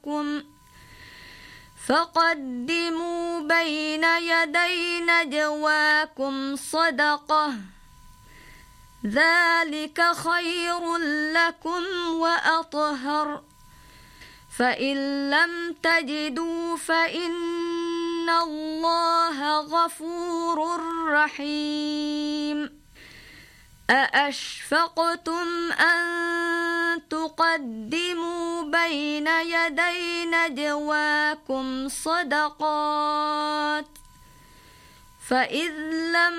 فقدموا بين يدي نجواكم صدقة، ذلك خير لكم وأطهر، فإن لم تجدوا فإن الله غفور رحيم. أأشفقتم أن تقدموا بين يدي نجواكم صدقات، فإذ لم